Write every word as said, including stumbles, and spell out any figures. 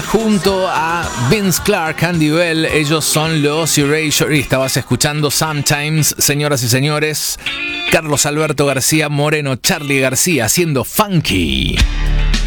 junto a Vince Clarke, Andy Bell. Ellos son los Erasure y estabas escuchando Sometimes, señoras y señores. Carlos Alberto García Moreno, Charly García haciendo Funky.